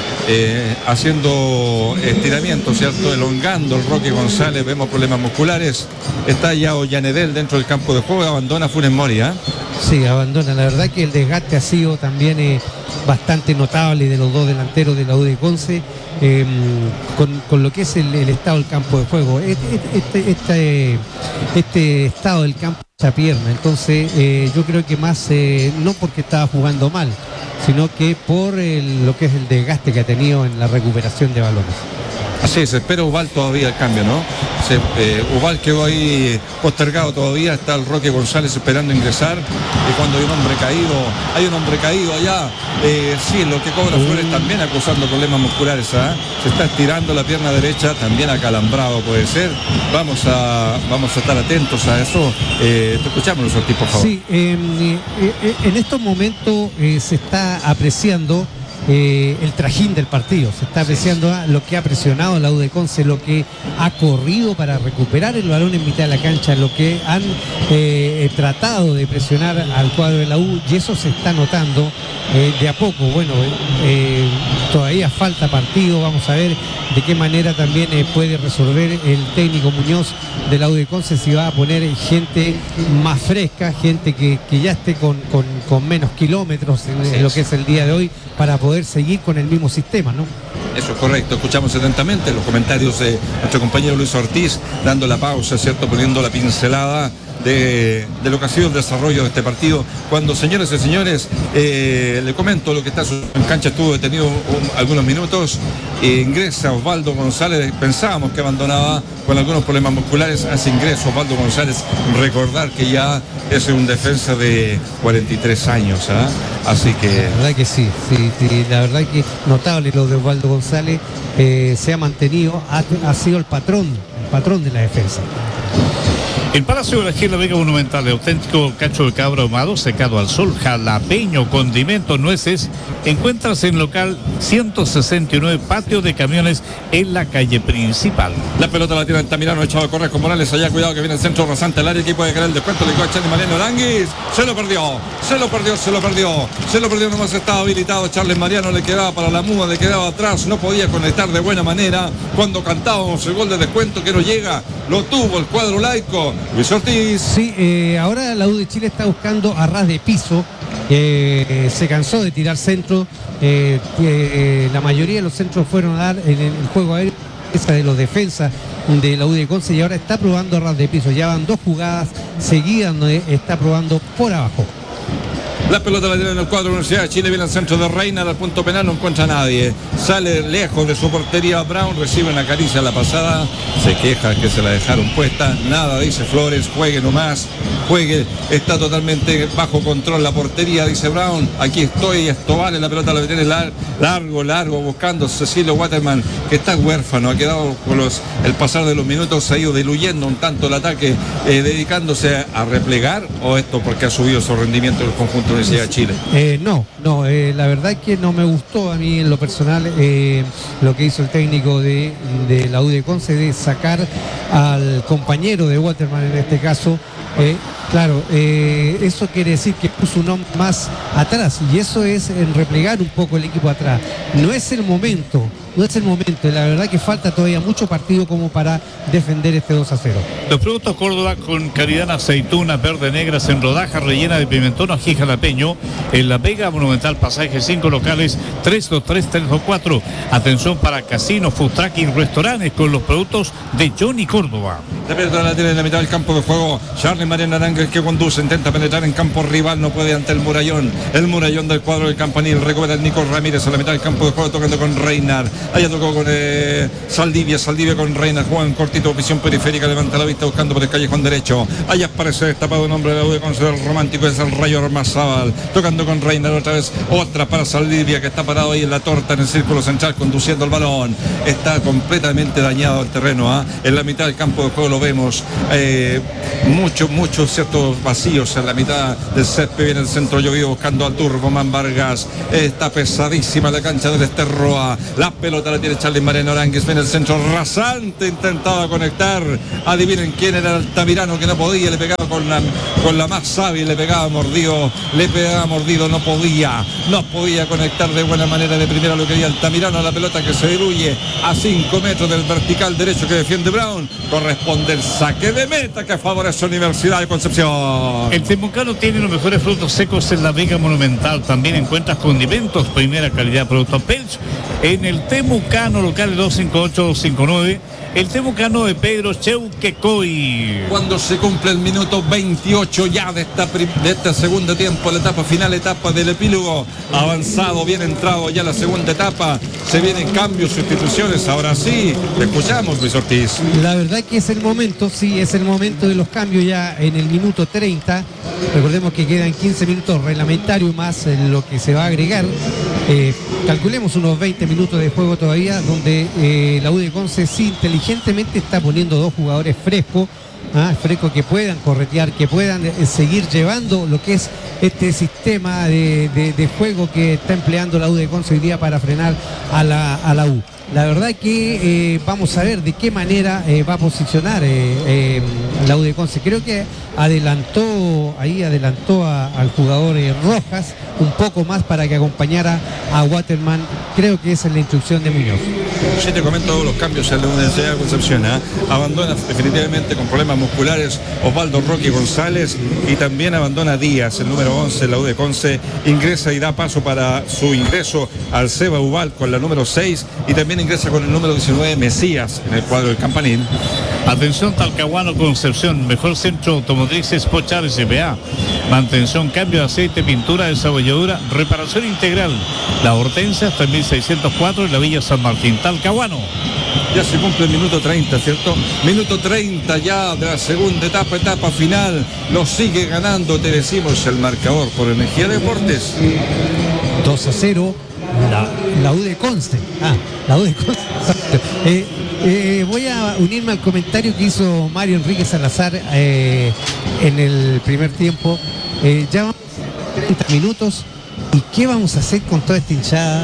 eh, haciendo estiramiento, ¿cierto? Elongando el Roque González, vemos problemas musculares, está ya Ollanedel dentro del campo de juego, abandona Funes Mori, ¿eh? Sí, abandona, la verdad que el desgaste ha sido también eh, bastante notable de los dos delanteros de la U de Conce, eh, con, con lo que es el, el estado del campo de juego, este, este, este, este estado del campo de esa pierna, entonces eh, yo creo que más, eh, no porque estaba jugando mal, sino que por el, lo que es el desgaste que ha tenido en la recuperación de balones. Así es, espera Ubal todavía el cambio, ¿no? Se, eh, Ubal quedó ahí postergado todavía, está el Roque González esperando ingresar, y cuando hay un hombre caído, hay un hombre caído allá, eh, sí, lo que cobra Flores también acusando problemas musculares, ¿eh? Se está estirando la pierna derecha, también acalambrado puede ser, vamos a vamos a estar atentos a eso, eh, te escuchamos los Ortiz, por favor. Sí, eh, eh, en estos momentos eh, se está apreciando Eh, el trajín del partido, se está apreciando lo que ha presionado la U de Conce, lo que ha corrido para recuperar el balón en mitad de la cancha, lo que han eh, tratado de presionar al cuadro de la U, y eso se está notando eh, de a poco. Bueno, eh, todavía falta partido, vamos a ver de qué manera también eh, puede resolver el técnico Muñoz de la U de Conce, si va a poner gente más fresca, gente que, que ya esté con, con, con menos kilómetros en, en lo que es el día de hoy, para poder seguir con el mismo sistema, ¿no? Eso es correcto, escuchamos atentamente los comentarios de nuestro compañero Luis Ortiz, dando la pausa, ¿cierto? Poniendo la pincelada de, de lo que ha sido el desarrollo de este partido. Cuando, señores y señores, eh, le comento lo que está en cancha, estuvo detenido un, algunos minutos, eh, ingresa Osvaldo González, pensábamos que abandonaba con algunos problemas musculares, hace ingreso Osvaldo González, recordar que ya es un defensa de cuarenta y tres años, ¿eh? Así que... La verdad que sí, sí, sí, la verdad que notable lo de Osvaldo González, eh, se ha mantenido, ha, ha sido el patrón, el patrón de la defensa. El Palacio de la Gila Vega Monumental, de auténtico cacho de cabra ahumado, secado al sol, jalapeño, condimentos, nueces, encuentras en local ciento sesenta y nueve, patio de camiones en la calle principal. La pelota la tiene Altamirano, echado a correr con Morales, allá cuidado que viene el centro rasante al área, equipo de querer el descuento, le cocha de Mariano Aranguis, se lo perdió, se lo perdió, se lo perdió, se lo perdió, nomás estaba habilitado Charles Mariano, le quedaba para la muda, le quedaba atrás, no podía conectar de buena manera, cuando cantábamos el gol de descuento que no llega, lo tuvo el cuadro laico. Luis Ortiz. Sí, eh, ahora la U de Chile está buscando a ras de piso, eh, se cansó de tirar centro, eh, eh, la mayoría de los centros fueron a dar en el juego aéreo de los defensas de la U de Conce, y ahora está probando a ras de piso, ya van dos jugadas seguidas donde está probando por abajo. La pelota la tiene en el cuadro de la Universidad de Chile, viene al centro de Reina, al punto penal, no encuentra a nadie. Sale lejos de su portería Brown, recibe una caricia a la pasada, se queja que se la dejaron puesta. Nada, dice Flores, juegue nomás, juegue, está totalmente bajo control la portería, dice Brown. Aquí estoy, esto vale, la pelota la tiene lar, largo, largo, buscando Cecilio Waterman, que está huérfano, ha quedado con los, el pasar de los minutos, se ha ido diluyendo un tanto el ataque, eh, dedicándose a replegar, o esto porque ha subido su rendimiento del conjunto de Chile. Eh, no, no, eh, la verdad es que no me gustó a mí en lo personal eh, lo que hizo el técnico de, de la U de Conce, de sacar al compañero de Waterman en este caso. Eh, claro, eh, eso quiere decir que puso un hombre más atrás, y eso es en replegar un poco el equipo atrás. No es el momento, no es el momento, la verdad que falta todavía mucho partido como para defender este dos a cero. Los productos Córdoba con calidad, aceitunas verde negras en rodajas, rellena de pimentón, ají jalapeño, en La Vega Monumental, pasaje cinco, locales tres dos tres, tres dos cuatro. Atención para casinos, food truck y restaurantes con los productos de Johnny Córdoba. La pelota la tiene en la mitad del campo de juego Charles Mariano Aranguis, que conduce, intenta penetrar en campo rival, no puede ante el murallón, el murallón del cuadro del Campanil, recupera el Nico Ramírez a la mitad del campo de juego, tocando con Reinar, allá tocó con eh, Saldivia, Saldivia con Reinar, juega en cortito, visión periférica, levanta la vista buscando por el callejón derecho, allá aparece destapado el nombre de la U de Conce, el romántico es el Rayo Armazábal, tocando con Reinar otra vez, otra para Saldivia, que está parado ahí en la torta en el círculo central conduciendo el balón, está completamente dañado el terreno, ¿eh? En la mitad del campo de juego lo vemos eh, muchos, muchos ciertos vacíos en la mitad del césped. Viene el centro llovido buscando a Turboman Vargas. Está pesadísima la cancha del Esterroa. La pelota la tiene Charly Mariano Aranguis. Viene el centro rasante, intentaba conectar. Adivinen quién era el Altamirano, que no podía, le pegaba con la, con la más hábil, le pegaba mordido, le pegaba mordido, no podía, no podía conectar de buena manera. De primera lo quería Altamirano, la pelota que se diluye a cinco metros del vertical derecho que defiende Brown. Corresponde el saque de meta que favorece a Universidad de Concepción. El Temucano tiene los mejores frutos secos en la Vega Monumental. También encuentras condimentos, primera calidad, productos Pelch en el Temucano, local dos cinco ocho dos cinco nueve. El Temucano de Pedro Cheuquecoy. Cuando se cumple el minuto veintiocho ya de esta, de esta segunda tiempo, la etapa final, etapa del epílogo avanzado, bien entrado ya la segunda etapa, se vienen cambios, sustituciones, ahora sí, te escuchamos, Luis Ortiz. La verdad que es el momento, sí, es el momento de los cambios ya en el minuto treinta, recordemos que quedan quince minutos reglamentarios más en lo que se va a agregar, eh, calculemos unos veinte minutos de juego todavía, donde eh, la U de Conce sí inteligentemente está poniendo dos jugadores frescos, ¿ah? frescos que puedan corretear, que puedan eh, seguir llevando lo que es este sistema de, de, de juego que está empleando la U de Conce hoy día para frenar a la, a la U. La verdad que eh, vamos a ver de qué manera eh, va a posicionar eh, eh, la U de Conce. Creo que adelantó, ahí adelantó a, al jugador eh, Rojas un poco más para que acompañara a Waterman. Creo que esa es la instrucción de Muñoz. Sí, te comento los cambios en la Universidad de Concepción. ¿eh? Abandona definitivamente con problemas musculares Osvaldo Roque González y también abandona Díaz, el número once, la U de Conce. Ingresa y da paso para su ingreso al Seba Ubal con la número seis y también ingresa con el número diecinueve Mesías en el cuadro del Campanil. Atención Talcahuano Concepción, mejor centro automotriz Pochar S P A. Mantención, cambio de aceite, pintura, desabolladura, reparación integral. La Hortensia tres mil seiscientos cuatro en la Villa San Martín, Talcahuano. Ya se cumple el minuto treinta, ¿cierto? Minuto treinta ya de la segunda etapa, etapa final. Lo sigue ganando, te decimos, el marcador por Energía Deportes. dos a cero. La, la U de Conce. Ah, la U de Conce. Eh, eh, voy a unirme al comentario que hizo Mario Enrique Salazar eh, en el primer tiempo. Eh, ya vamos a treinta minutos. ¿Y qué vamos a hacer con toda esta hinchada?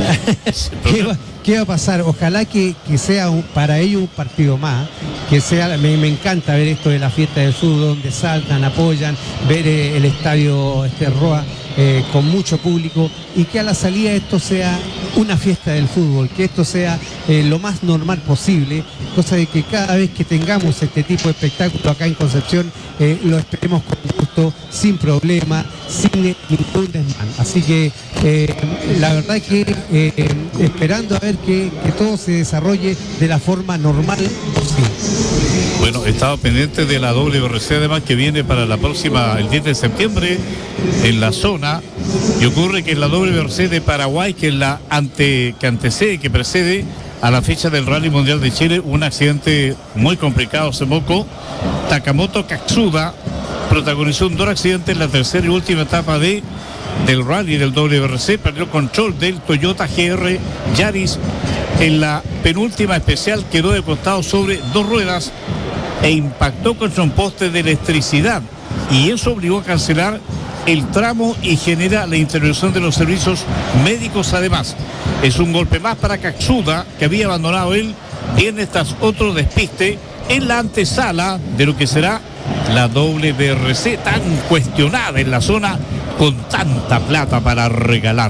¿Qué, va, ¿Qué va a pasar? Ojalá que, que sea un, para ellos un partido más. Que sea, me, me encanta ver esto de la fiesta del fútbol, donde saltan, apoyan, ver eh, el estadio Esterroa eh, con mucho público, y que a la salida esto sea una fiesta del fútbol, que esto sea eh, lo más normal posible, cosa de que cada vez que tengamos este tipo de espectáculo acá en Concepción, eh, lo esperemos con gusto, sin problema, sin ningún desmán. Así que eh, la verdad que eh, esperando a ver que, que todo se desarrolle de la forma normal posible. Bueno, estaba pendiente de la W R C además, que viene para la próxima, el diez de septiembre, en la zona, y ocurre que en la W R C de Paraguay, que es la ante, que antecede, que precede a la fecha del Rally Mundial de Chile, un accidente muy complicado hace poco. Takamoto Katsuda protagonizó un duro accidente en la tercera y última etapa de del rally del W R C, perdió control del Toyota G R Yaris en la penúltima especial, quedó de costado sobre dos ruedas e impactó contra un poste de electricidad, y eso obligó a cancelar el tramo y genera la intervención de los servicios médicos. Además, es un golpe más para Katsuda, que había abandonado él viernes tras otro despiste en la antesala de lo que será la W R C, tan cuestionada en la zona, con tanta plata para regalar.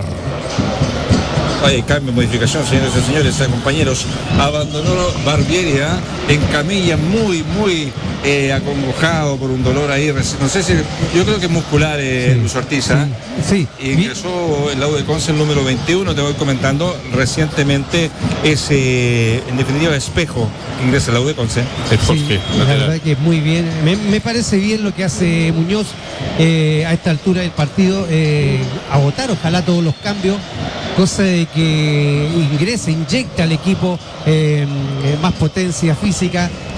Hay cambio, modificación, señores y señores, eh, compañeros. Abandonó Barbieria en camilla, muy, muy eh, acongojado por un dolor ahí. No sé si, yo creo que es muscular, eh, sí, Luis Ortiz. Sí, sí. Ingresó en la U de Conce el número veintiuno, te voy comentando. Recientemente es, eh, en definitiva, Espejo, que ingresa a la U de Conce. Sí, la verdad que muy bien. Me, me parece bien lo que hace Muñoz eh, a esta altura del partido. Eh, agotar, ojalá, todos los cambios, cosa de que ingrese, inyecta al equipo eh, más potencia física,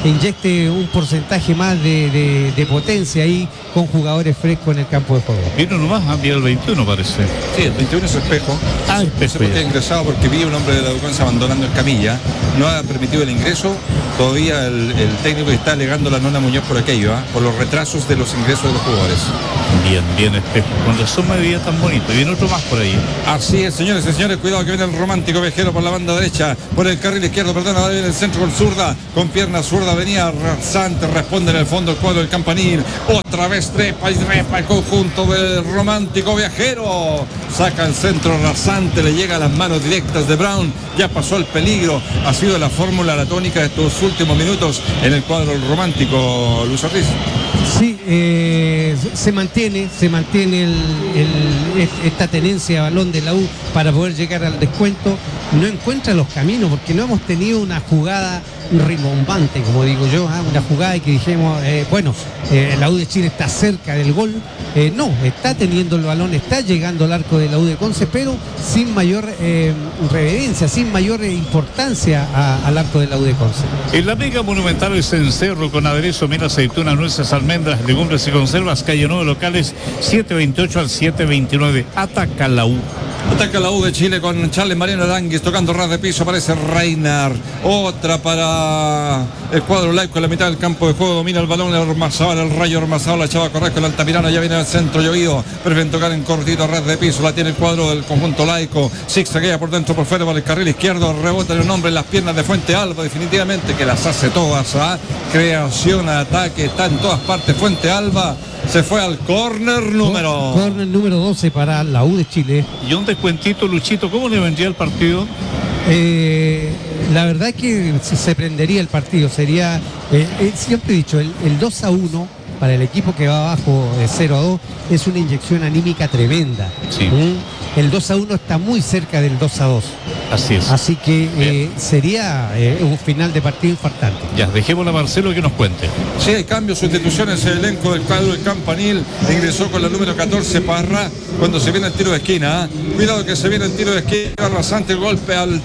inyecte un porcentaje más de, de, de potencia ahí con jugadores frescos en el campo de juego. Vino nomás, ah, mira el veintiuno parece. Sí, el veintiuno es Espejo. Ah, No sé Espejo. por qué ha ingresado, porque vi un hombre de la Duconza abandonando en camilla. No ha permitido el ingreso. Todavía el, el técnico está alegando la nona Muñoz por aquello, ¿ah? Por los retrasos de los ingresos de los jugadores. Bien, bien Espejo. Con razón me veía tan bonito. Y viene otro más por ahí. Así es, señores y señores, cuidado que viene el romántico viajero por la banda derecha, por el carril izquierdo, perdón, ahora viene el centro con zurda, con pierna zurda, venía rasante, responde en el fondo el cuadro del Campanil, otra vez trepa y trepa el conjunto del romántico viajero, saca el centro rasante, le llega a las manos directas de Brown, ya pasó el peligro, ha sido la fórmula, la tónica de estos últimos minutos en el cuadro del romántico, Luis Ortiz. Sí, eh, se mantiene, se mantiene el, el, esta tenencia de balón de la U para poder llegar al descuento. No encuentra los caminos porque no hemos tenido una jugada rimbombante, como digo yo, ¿eh? Una jugada que dijimos, eh, bueno, eh, la U de Chile está cerca del gol. Eh, no, está teniendo el balón, está llegando al arco de la U de Conce, pero sin mayor eh, reverencia, sin mayor eh, importancia a, al arco de la U de Conce. En la mega monumental el cencerro con aderezo, mira, aceituna, nueces, almendras, legumbres y conservas, calle nueve locales, siete veintiocho al siete veintinueve. Ataca la U. Ataca la U de Chile con Charles Mariano Aranguis tocando ras de piso, aparece Reiner, otra para el cuadro laico en la mitad del campo de juego, domina el balón el Ormazábal, el Rayo Ormazábal, la echaba a correr con el Altamirano, ya viene el centro llovido, prefieren tocar en cortito ras de piso, la tiene el cuadro del conjunto laico, zigzaguea por dentro, por fuera, por el carril izquierdo, rebota en un hombre en las piernas de Fuente Alba, definitivamente que las hace todas, ¿eh? Creación, ataque, está en todas partes Fuente Alba. Se fue al córner número... Córner número doce para la U de Chile. Y un descuentito, Luchito, ¿cómo le vendría el partido? Eh, la verdad es que se, se prendería el partido. Sería, eh, eh, siempre he dicho, el, el dos a uno para el equipo que va abajo de cero a dos es una inyección anímica tremenda. Sí. ¿Mm? El dos a uno está muy cerca del dos a dos. Así es. Así que eh, sería eh, un final de partido infartante. Ya, dejémosle a Marcelo que nos cuente. Sí, hay cambios, sustituciones en el elenco del cuadro del Campanil. Ingresó con la número catorce Parra cuando se viene el tiro de esquina. ¿eh? Cuidado que se viene el tiro de esquina, rasante el golpe al,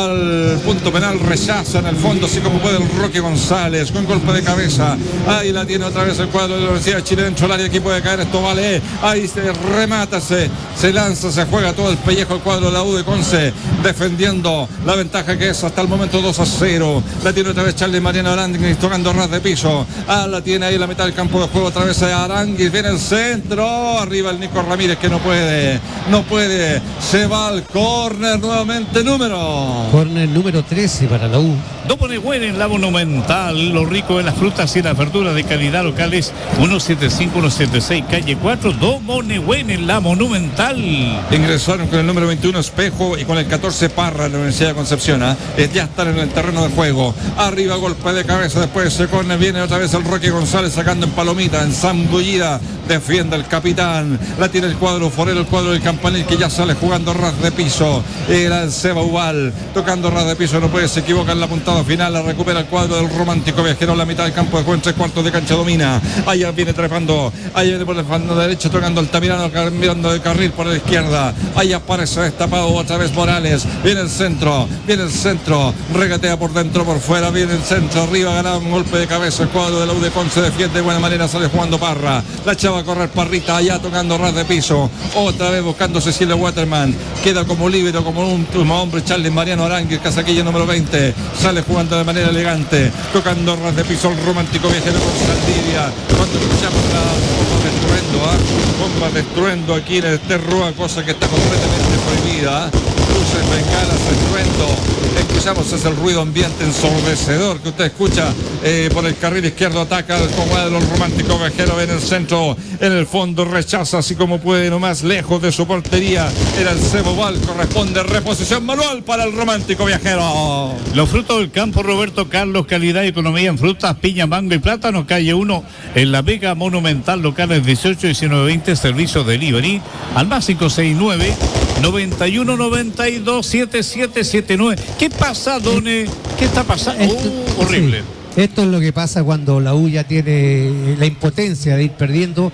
al punto penal, rechaza en el fondo, así como puede el Roque González, con golpe de cabeza. Ahí la tiene otra vez el cuadro de la Universidad de Chile dentro del área, aquí puede caer, esto vale. Ahí se remata, se, se lanza, se juega todo el pellejo el cuadro de la U de Conce, defendiendo la ventaja que es hasta el momento dos a cero. La tiene otra vez Charles Mariano Aranguis tocando ras de piso. Ah, la tiene ahí en la mitad del campo de juego otra vez Aranguis, viene el centro, arriba el Nico Ramírez que no puede, no puede, se va al córner nuevamente número. Córner número trece para la U. Domonehuen en la Monumental, lo rico de las frutas y las verduras de calidad locales, ciento setenta y cinco, ciento setenta y seis, calle cuatro, Domonehuen en la Monumental. Ingresaron con el número veintiuno Espejo y con el catorce Parra en la Universidad de Concepción. ¿eh? Ya están en el terreno de juego. Arriba golpe de cabeza, después ese córner viene otra vez el Roque González sacando en palomita, en zambullida, defiende el capitán. La tiene el cuadro Forero, el cuadro del Campanil que ya sale jugando ras de piso. Era el Seba Ubal tocando ras de piso, no puede, se equivoca en la puntada final, la recupera el cuadro del romántico viajero en la mitad del campo de juego, en tres cuartos de cancha domina. Allá viene trepando, allá viene por el fondo derecho tocando el Tamirano, mirando de carril por la izquierda. Ahí aparece destapado otra vez Morales. Viene el centro, viene el centro, regatea por dentro, por fuera, viene el centro, arriba ganaba un golpe de cabeza el cuadro de la U de Conce, defiende de buena manera, sale jugando Parra. La echaba a correr Parrita, allá tocando ras de piso. Otra vez buscando Cecilia Waterman. Queda como líbero, como un último hombre, Charles Mariano Aranguis, casaquilla número veinte. Sale jugando de manera elegante, tocando ras de piso el romántico viajero con Saldivia. Cuando escuchamos la bomba de estruendo, ¿eh? bomba de estruendo aquí en este Rúa, cosa que está completamente prohibida. Luces, bengalas, estruendo. Escuchamos, es el ruido ambiente ensordecedor que usted escucha eh, por el carril izquierdo. Ataca el conjunto de los románticos viajeros en el centro, en el fondo rechaza así como puede, nomás lejos de su portería. Era el Cebo Val, corresponde reposición manual para el romántico viajero. Los frutos del campo Roberto Carlos, calidad y economía en frutas, piña, mango y plátano, calle uno, en la Vega Monumental, locales dieciocho, diecinueve, veinte, servicio delivery, al más cinco seis nueve, noventa y uno, noventa y dos, setenta y siete setenta y nueve. ¿Qué pasa, Done? ¿Qué está pasando? Esto, Oh, horrible. sí, esto es lo que pasa cuando la U ya tiene la impotencia de ir perdiendo.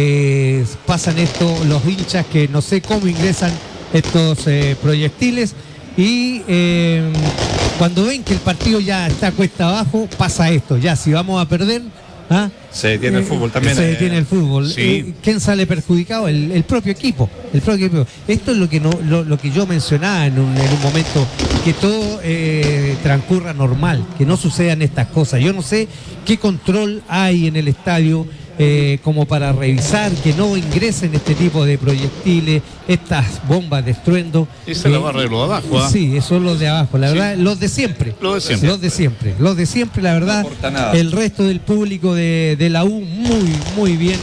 Eh, pasan esto los hinchas que no sé cómo ingresan estos eh, proyectiles y eh, cuando ven que el partido ya está cuesta abajo, pasa esto. Ya, si vamos a perder, ¿ah? Se detiene el fútbol también. Se eh. detiene el fútbol. Sí. Eh, ¿Quién sale perjudicado? El, el propio equipo. El propio equipo. Esto es lo que no, lo, lo que yo mencionaba en un, en un momento, que todo eh, transcurra normal, que no sucedan estas cosas. Yo no sé qué control hay en el estadio. Eh, como para revisar que no ingresen este tipo de proyectiles, estas bombas de estruendo. Esa es la barra de los de abajo, ¿ah? Sí, esos son los de abajo, la Sí. verdad, los de siempre. Los de siempre. Los de siempre, los de siempre, la verdad. No aporta nada. El resto del público de, de la U, muy, muy bien.